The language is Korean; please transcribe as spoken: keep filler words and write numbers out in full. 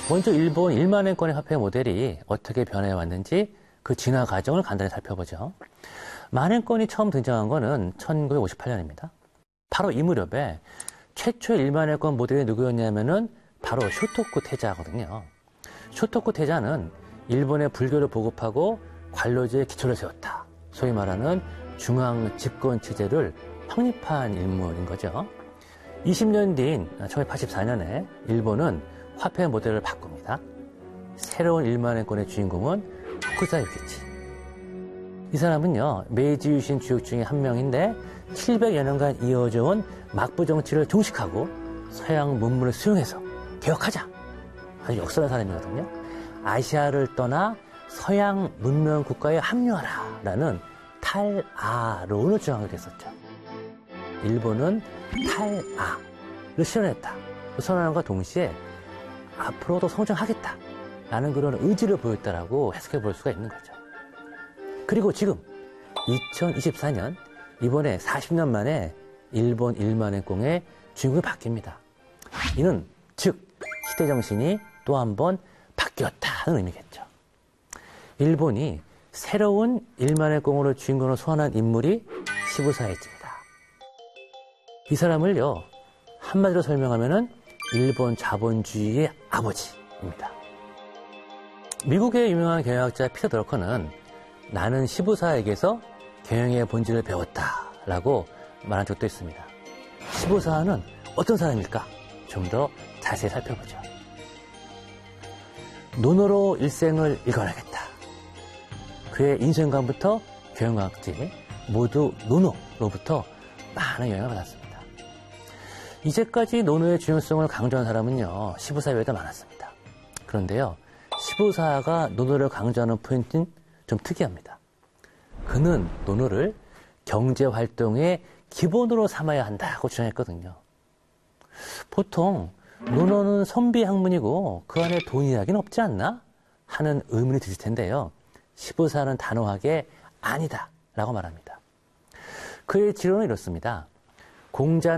먼저 일본 일만 엔권의 화폐 모델이 어떻게 변해왔는지 그 진화 과정을 간단히 살펴보죠. 만엔권이 처음 등장한 거는 천구백오십팔 년입니다. 바로 이 무렵에 최초의 일만 엔권 모델이 누구였냐면은 바로 쇼토쿠 태자거든요. 쇼토쿠 태자는 일본의 불교를 보급하고 관료제의 기초를 세웠다. 소위 말하는 중앙 집권 체제를 확립한 인물인 거죠. 이십 년 뒤인 천구백팔십사 년에 일본은 화폐 모델을 바꿉니다. 새로운 일만 엔권의 주인공은 후쿠자 유키치. 이 사람은요, 메이지 유신 주역 중에 한 명인데 칠백여 년간 이어져 온 막부 정치를 종식하고 서양 문물을 수용해서 개혁하자. 아주 역설한 사람이거든요. 아시아를 떠나 서양 문명 국가에 합류하라 라는 탈아론을 주장하게 됐었죠. 일본은 탈아를 실현했다. 선언함과 동시에 앞으로도 성장하겠다 라는 그런 의지를 보였다라고 해석해 볼 수가 있는 거죠. 그리고 지금 이천이십사 년 이번에 사십 년 만에 일본 일만 엔권의 주인공이 바뀝니다. 이는 즉 시대 정신이 또 한 번 바뀌었다는 의미겠죠. 일본이 새로운 일만 엔권으로 주인공으로 소환한 인물이 시부사에이치입니다. 이 사람을요, 한마디로 설명하면은 일본 자본주의의 아버지입니다. 미국의 유명한 경영학자 피터 드러커는 나는 시부사에게서 경영의 본질을 배웠다라고 말한 적도 있습니다. 시부사는 어떤 사람일까? 좀 더 자세히 살펴보죠. 논어로 일생을 일관하겠다. 그의 인생관부터 경영학지 모두 논어로부터 많은 영향을 받았습니다. 이제까지 논어의 중요성을 강조한 사람은요, 시부사 외에도 많았습니다. 그런데요, 시부사가 논어를 강조하는 포인트는 좀 특이합니다. 그는 논어를 경제활동의 기본으로 삼아야 한다고 주장했거든요. 보통 논어는 선비 학문이고 그 안에 돈 이야기는 없지 않나? 하는 의문이 드실 텐데요. 시부사는 단호하게 아니다 라고 말합니다. 그의 지론은 이렇습니다. 공자